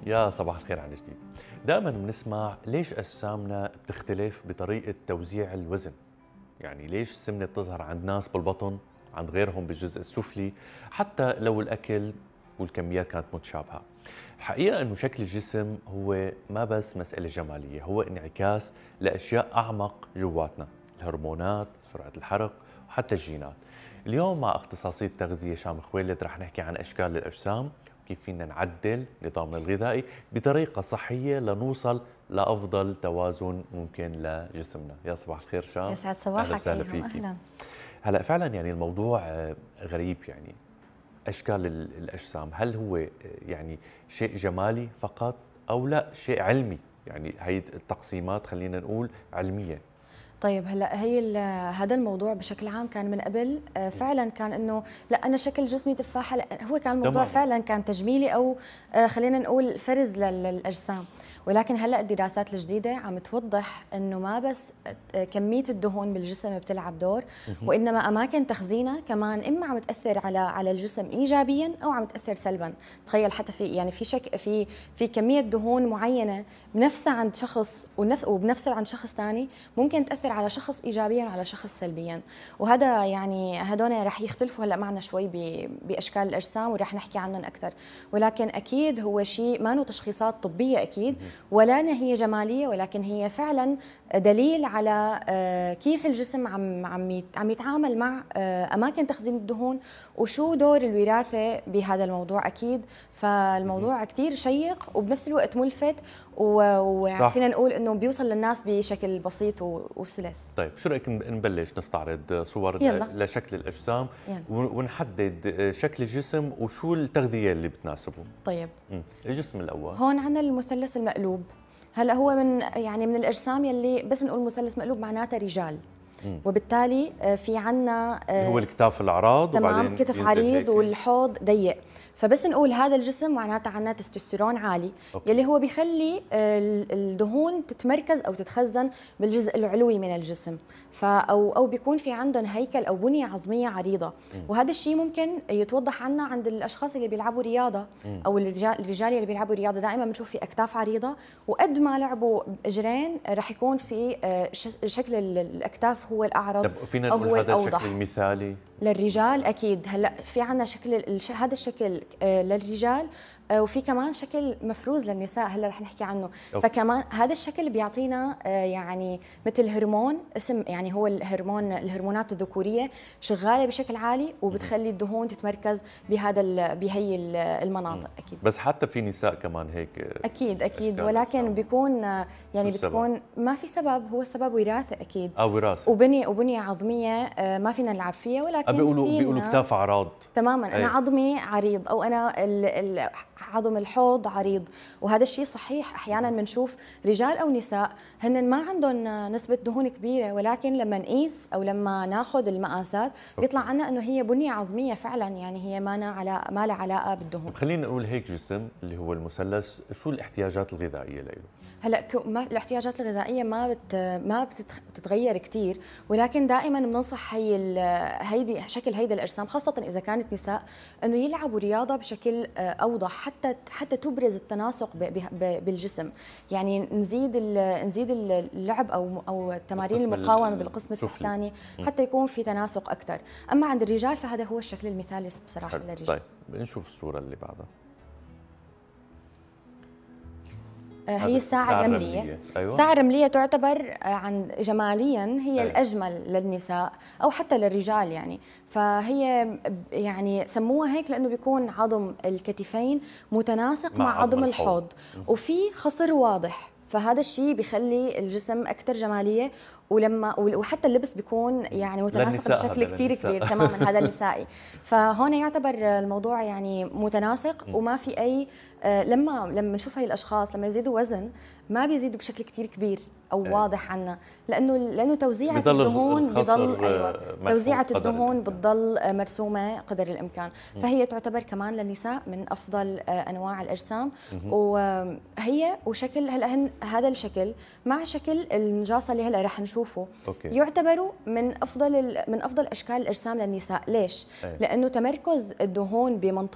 يا صباح الخير عن جديد. دائما بنسمع ليش أجسامنا بتختلف بطريقة توزيع الوزن. يعني ليش السمنة بتظهر عند ناس بالبطن عند غيرهم بالجزء السفلي، حتى لو الأكل والكميات كانت متشابهة. الحقيقة أنه شكل الجسم هو ما بس مسألة جمالية، هو انعكاس لأشياء أعمق جواتنا، الهرمونات، سرعة الحرق وحتى الجينات. اليوم مع اختصاصية تغذية شام خويلد رح نحكي عن أشكال الأجسام، كيف فينا نعدل نظامنا الغذائي بطريقة صحية لنوصل لأفضل توازن ممكن لجسمنا. يا صباح الخير شام. يسعد صباحك. أهلا وسهلا فيكي. هلا فعلا يعني الموضوع غريب، يعني أشكال الأجسام هل هو يعني شيء جمالي فقط أو لا شيء علمي؟ يعني هي التقسيمات خلينا نقول علمية. طيب هلا هذا الموضوع بشكل عام كان من قبل فعلا كان انه لا انا شكل جسمي تفاحه، لا هو كان الموضوع فعلا كان تجميلي او خلينا نقول فرز للاجسام. ولكن هلا الدراسات الجديده عم توضح انه ما بس كميه الدهون بالجسم بتلعب دور، وانما اماكن تخزينها كمان اما عم تاثر على الجسم ايجابيا او عم تاثر سلبا. تخيل حتى في يعني في كميه دهون معينه بنفسها عند شخص وبنفسها عند شخص ثاني ممكن تاثر على شخص ايجابيا وعلى شخص سلبيا. وهذا يعني هدول رح يختلفوا هلا معنا شوي باشكال الاجسام ورح نحكي عنهم اكثر. ولكن اكيد هو شيء ما له تشخيصات طبيه اكيد، ولا هي جماليه، ولكن هي فعلا دليل على كيف الجسم عم يتعامل مع اماكن تخزين الدهون وشو دور الوراثه بهذا الموضوع اكيد. فالموضوع كثير شيق وبنفس الوقت ملفت، وفينا نقول انه بيوصل للناس بشكل بسيط وسلس. طيب شو رايك نبلش نستعرض صور لشكل الاجسام ونحدد شكل الجسم وشو التغذيه اللي بتناسبه؟ طيب الجسم الاول هون عندنا المثلث المقلوب. هلا هو من الاجسام يلي بس نقول مثلث مقلوب معناتها رجال. وبالتالي في عنا هو الكتاف العراض تمام، كتف عريض والحوض ضيق. فبس نقول هذا الجسم معناتها عنا تستوستيرون عالي. يلي هو بيخلي الدهون تتمركز او تتخزن بالجزء العلوي من الجسم، او بيكون في عندهم هيكل او بنيه عظميه عريضه. وهذا الشيء ممكن يتوضح عنا عند الاشخاص اللي بيلعبوا رياضه او الرجال اللي بيلعبوا رياضه. دائما بنشوف في اكتاف عريضه، وقد ما لعبوا اجرين رح يكون في شكل الاكتاف هو الاعرض. طب فينا نقول هذا الشكل المثالي للرجال اكيد. هلا في عندنا هذا الشكل للرجال، وفي كمان شكل مفروز للنساء هلا رح نحكي عنه. فكمان هذا الشكل بيعطينا يعني مثل هرمون اسم، يعني هو الهرمونات الذكوريه شغاله بشكل عالي وبتخلي الدهون تتمركز بهي المناطق اكيد. بس حتى في نساء كمان هيك اكيد ولكن بيكون يعني بتكون ما في سبب، هو السبب وراثه اكيد. وراثه وبنيه عظميه ما فينا نلعب فيها. ولكن بيقولوا كتاف عراض تماما. انا عظمي عريض او انا عظم الحوض عريض، وهذا الشيء صحيح. احيانا بنشوف رجال او نساء هن ما عندهم نسبه دهون كبيره، ولكن لما نقيس او لما ناخذ المقاسات بيطلع عنا انه هي بنيه عظميه فعلا، يعني هي ما لها علاقه بالدهون. خلينا نقول هيك جسم اللي هو المثلث، شو الاحتياجات الغذائيه له؟ هلا الاحتياجات الغذائيه ما بتتغير كثير، ولكن دائما بننصح هيدي الاجسام خاصه اذا كانت نساء انه يلعبوا رياضه بشكل اوضح حتى تبرز التناسق بالجسم. يعني نزيد اللعب او تمارين المقاومه بالقسم التحتاني حتى يكون في تناسق اكثر. اما عند الرجال فهذا هو الشكل المثالي بصراحه للرجال. طيب نشوف الصوره اللي بعدها. هي الساعة الرملية. أيوة. الساعة الرملية تعتبر جماليا هي الأجمل للنساء أو حتى للرجال يعني. فهي يعني سموها هيك لأنه بيكون عظم الكتفين متناسق مع عظم الحوض وفي خصر واضح. فهذا الشيء بيخلي الجسم أكثر جمالية، وحتى اللبس بيكون يعني متناسق بشكل كثير كبير. تماما هذا النسائي. فهون يعتبر الموضوع يعني متناسق وما في اي لما نشوف هاي الاشخاص لما يزيدوا وزن ما بيزيدوا بشكل كثير كبير او واضح عنا، لانه توزيعة الدهون توزيعة الدهون بتضل مرسومة قدر الامكان. فهي تعتبر كمان للنساء من افضل انواع الاجسام. وشكل هذا الشكل مع شكل النجاصة اللي هلا رح نشوفه يعتبروا من افضل اشكال الاجسام للنساء. ليش؟ لانه تمركز الدهون بمنطقة